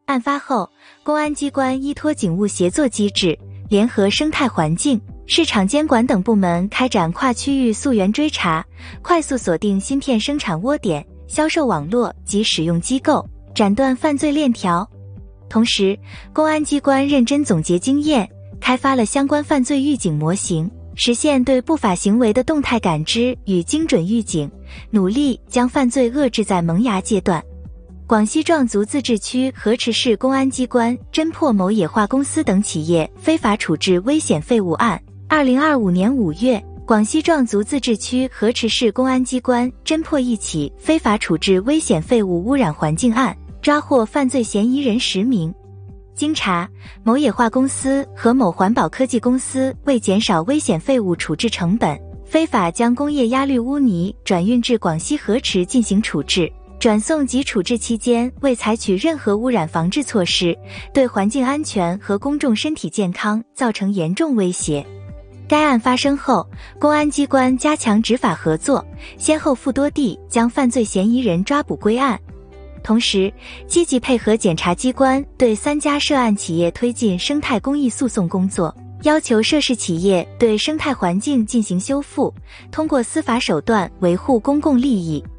案发后，公安机关依托警务协作机制，联合生态环境、市场监管等部门开展跨区域溯源追查，快速锁定芯片生产窝点、销售网络及使用机构，斩断犯罪链条。同时，公安机关认真总结经验，开发了相关犯罪预警模型，实现对不法行为的动态感知与精准预警，努力将犯罪遏制在萌芽阶段。广西壮族自治区河池市公安机关侦破某冶化公司等企业非法处置危险废物案。2025年5月，广西壮族自治区河池市公安机关侦破一起非法处置危险废物污染环境案，抓获犯罪嫌疑人10名。经查，某冶化公司和某环保科技公司为减少危险废物处置成本，非法将工业压绿污泥转运至广西河池进行处置。转送及处置期间未采取任何污染防治措施，对环境安全和公众身体健康造成严重威胁。该案发生后，公安机关加强执法合作，先后赴多地将犯罪嫌疑人抓捕归案，同时积极配合检察机关对3家涉案企业推进生态公益诉讼工作，要求涉事企业对生态环境进行修复，通过司法手段维护公共利益。